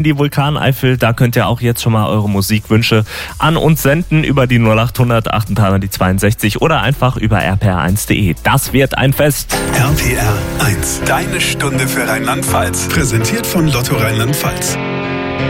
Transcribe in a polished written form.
Die Vulkaneifel, da könnt ihr auch jetzt schon mal eure Musikwünsche an uns senden über die 0800 8 die 62 oder einfach über rpr1.de. Das wird ein Fest. RPR 1, deine Stunde für Rheinland-Pfalz. Präsentiert von Lotto Rheinland-Pfalz.